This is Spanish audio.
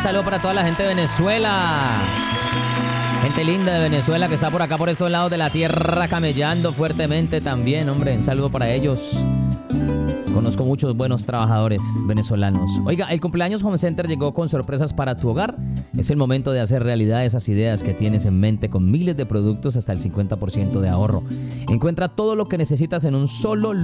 saludo para toda la gente de Venezuela. Gente linda de Venezuela que está por acá, por estos lados de la tierra, camellando fuertemente también, hombre. Un saludo para ellos. Conozco muchos buenos trabajadores venezolanos. Oiga, el Cumpleaños Home Center llegó con sorpresas para tu hogar. Es el momento de hacer realidad esas ideas que tienes en mente con miles de productos hasta el 50% de ahorro. Encuentra todo lo que necesitas en un solo lugar.